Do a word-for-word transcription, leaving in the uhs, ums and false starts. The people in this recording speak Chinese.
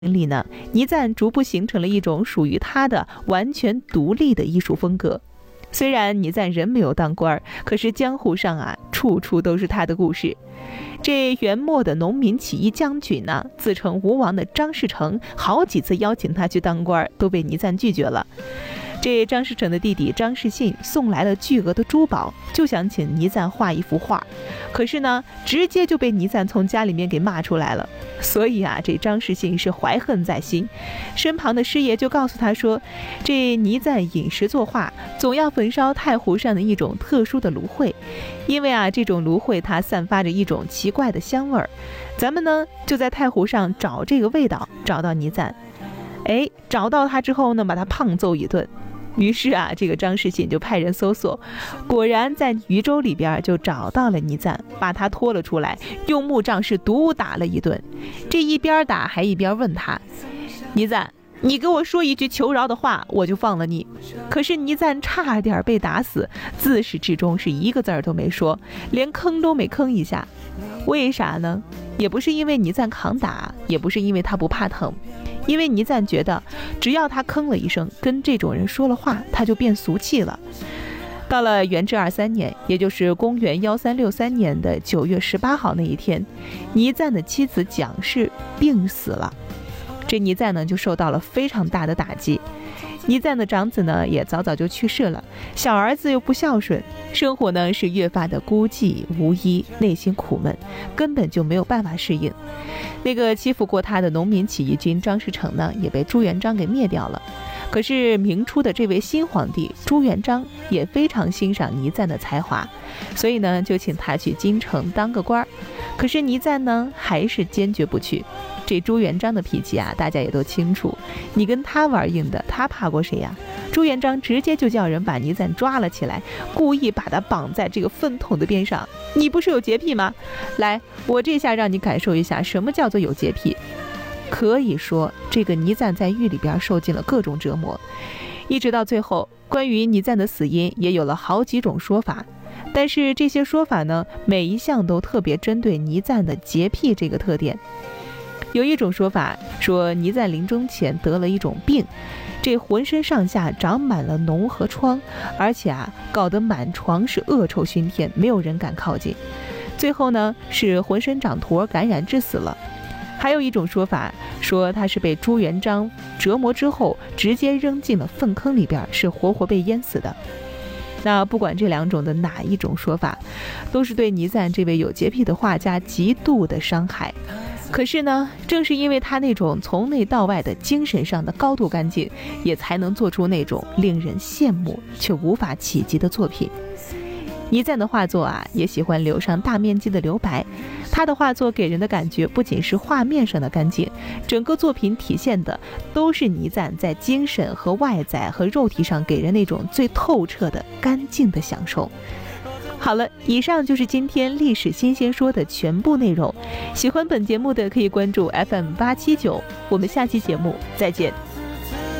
里呢，倪瓒逐步形成了一种属于他的完全独立的艺术风格。虽然倪瓒人没有当官，可是江湖上啊，处处都是他的故事。这元末的农民起义将军呢，自称吴王的张士诚，好几次邀请他去当官，都被倪瓒拒绝了。这张士诚的弟弟张士信送来了巨额的珠宝，就想请倪瓒画一幅画，可是呢，直接就被倪瓒从家里面给骂出来了。所以啊，这张士信是怀恨在心，身旁的师爷就告诉他说，这倪瓒饮食作画，总要焚烧太湖上的一种特殊的芦荟，因为啊，这种芦荟它散发着一种奇怪的香味儿，咱们呢就在太湖上找这个味道，找到倪瓒。哎，找到他之后呢，把他胖揍一顿。于是啊，这个张士信就派人搜索，果然在渝州里边就找到了倪瓒，把他拖了出来，用木杖是毒打了一顿。这一边打还一边问他，倪瓒，你给我说一句求饶的话，我就放了你。可是倪瓒差点被打死，自始至终是一个字儿都没说，连吭都没吭一下。为啥呢？也不是因为倪瓒扛打，也不是因为他不怕疼，因为倪瓒觉得只要他吭了一声，跟这种人说了话，他就变俗气了。到了元至二三年，也就是公元幺三六三年的九月十八号那一天，倪瓒的妻子蒋氏病死了。这倪瓒呢就受到了非常大的打击。倪瓒的长子呢也早早就去世了，小儿子又不孝顺，生活呢是越发的孤寂无依，内心苦闷，根本就没有办法适应。那个欺负过他的农民起义军张士诚呢，也被朱元璋给灭掉了。可是明初的这位新皇帝朱元璋也非常欣赏倪瓒的才华，所以呢就请他去京城当个官。可是倪瓒呢还是坚决不去。这朱元璋的脾气啊，大家也都清楚，你跟他玩硬的，他怕过谁呀？朱元璋直接就叫人把倪瓒抓了起来，故意把他绑在这个粪桶的边上。你不是有洁癖吗？来，我这下让你感受一下什么叫做有洁癖。可以说，这个倪瓒在狱里边受尽了各种折磨，一直到最后，关于倪瓒的死因也有了好几种说法。但是这些说法呢，每一项都特别针对倪瓒的洁癖这个特点。有一种说法说，倪瓒临终前得了一种病，这浑身上下长满了脓和疮，而且啊，搞得满床是恶臭熏天，没有人敢靠近。最后呢，是浑身长坨感染致死了。还有一种说法说，他是被朱元璋折磨之后，直接扔进了粪坑里边，是活活被淹死的。那不管这两种的哪一种说法，都是对倪瓒这位有洁癖的画家极度的伤害。可是呢，正是因为他那种从内到外的精神上的高度干净，也才能做出那种令人羡慕却无法企及的作品。倪瓒的画作啊，也喜欢留上大面积的留白。他的画作给人的感觉不仅是画面上的干净，整个作品体现的都是倪瓒在精神和外在和肉体上给人那种最透彻的干净的享受。好了，以上就是今天历史新鲜说的全部内容。喜欢本节目的可以关注 F M 八七九，我们下期节目再见。